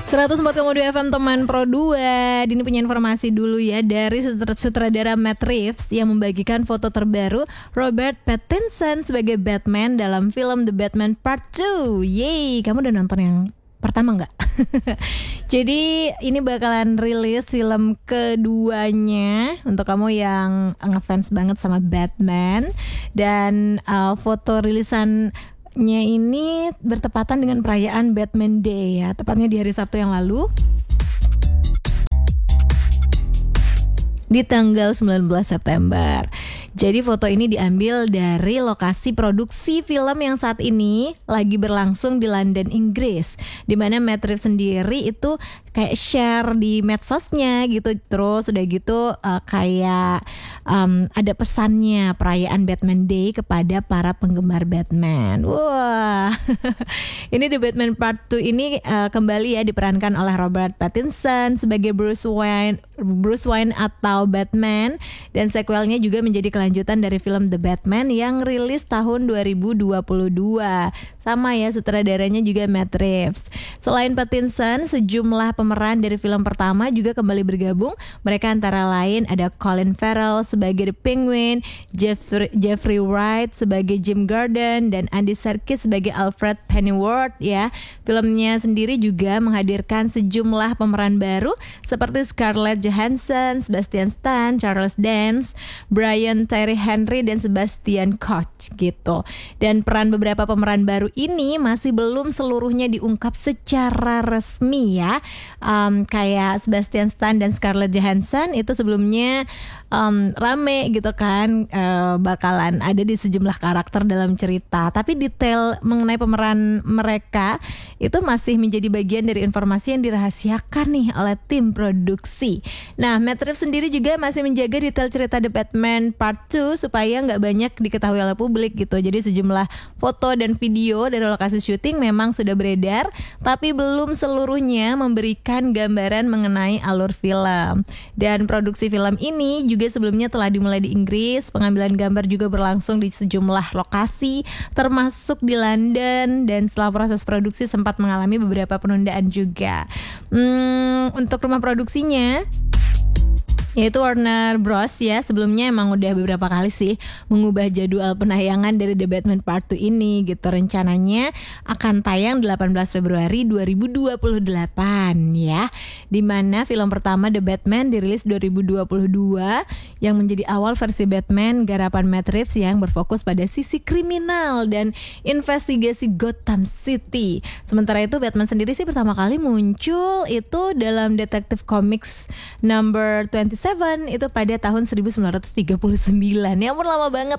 104,2 FM teman Pro 2. Dini punya informasi dulu ya dari sutradara Matt Reeves yang membagikan foto terbaru Robert Pattinson sebagai Batman dalam film The Batman Part 2. Yeay, kamu udah nonton yang pertama nggak? Jadi ini bakalan rilis film keduanya untuk kamu yang ngefans banget sama Batman. Dan foto rilisannya ini bertepatan dengan perayaan Batman Day ya, tepatnya di hari Sabtu yang lalu, di tanggal 19 September. Jadi foto ini diambil dari lokasi produksi film yang saat ini lagi berlangsung di London, Inggris, di mana Matt Reeves sendiri itu kayak share di medsosnya gitu. Terus udah gitu kayak ada pesannya perayaan Batman Day kepada para penggemar Batman. Wah. Ini The Batman Part 2 ini kembali ya diperankan oleh Robert Pattinson sebagai Bruce Wayne atau Batman, dan sequelnya juga menjadi kelanjutan dari film The Batman yang rilis tahun 2022. Sama ya, sutradaranya juga Matt Reeves. Selain Pattinson, sejumlah pemeran dari film pertama juga kembali bergabung. Mereka antara lain ada Colin Farrell sebagai The Penguin, Jeffrey Wright sebagai Jim Gordon, dan Andy Serkis sebagai Alfred Pennyworth ya. Filmnya sendiri juga menghadirkan sejumlah pemeran baru seperti Scarlett Johansson, Sebastian Stan, Charles Dance, Brian Tyree Henry, dan Sebastian Koch gitu. Dan peran beberapa pemeran baru ini masih belum seluruhnya diungkap secara resmi ya. Kayak Sebastian Stan dan Scarlett Johansson itu sebelumnya rame gitu kan, bakalan ada di sejumlah karakter dalam cerita. Tapi detail mengenai pemeran mereka itu masih menjadi bagian dari informasi yang dirahasiakan nih oleh tim produksi. Nah, Matt Reeves sendiri juga masih menjaga detail cerita The Batman Part 2 supaya nggak banyak diketahui oleh publik gitu. Jadi sejumlah foto dan video dari lokasi syuting memang sudah beredar, tapi belum seluruhnya memberikan gambaran mengenai alur film. Dan produksi film ini juga sebelumnya telah dimulai di Inggris. Pengambilan gambar juga berlangsung di sejumlah lokasi, termasuk di London, dan setelah proses produksi sempat mengalami beberapa penundaan juga. Untuk rumah produksinya yaitu Warner Bros ya, sebelumnya emang udah beberapa kali sih mengubah jadwal penayangan dari The Batman Part 2 ini gitu. Rencananya akan tayang 18 Februari 2028 ya, dimana film pertama The Batman dirilis 2022 yang menjadi awal versi Batman garapan Matt Reeves yang berfokus pada sisi kriminal dan investigasi Gotham City. Sementara itu Batman sendiri sih pertama kali muncul itu dalam Detective Comics number 27 itu pada tahun 1939. Ya ampun, lama banget.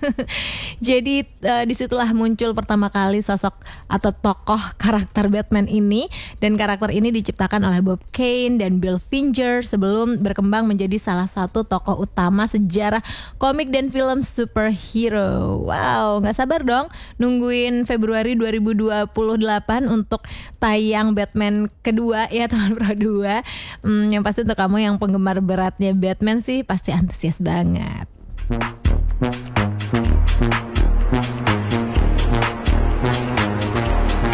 Jadi disitulah muncul pertama kali sosok atau tokoh karakter Batman ini, dan karakter ini diciptakan oleh Bob Kane dan Bill Finger sebelum berkembang menjadi salah satu tokoh utama sejarah komik dan film superhero. Wow, gak sabar dong nungguin Februari 2028 untuk tayang Batman kedua ya teman Pro 2. Yang pasti untuk kamu yang penggemar beratnya Batman sih pasti antusias banget.